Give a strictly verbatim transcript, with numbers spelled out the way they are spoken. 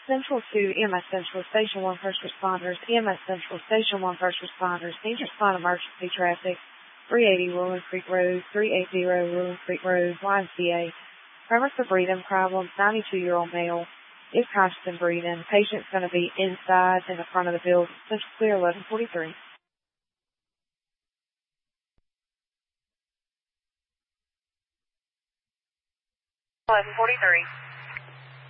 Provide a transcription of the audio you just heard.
Central two, E M S Central, Station one first responders, E M S Central, Station one first responders, need to respond emergency traffic, three eighty Rolling Creek Road, three eighty Rolling Creek Road, Y M C A. Premise of breathing problems, ninety-two-year-old male, is constant breathing. Patient's going to be inside in the front of the building. Central clear, eleven forty-three. eleven forty-three.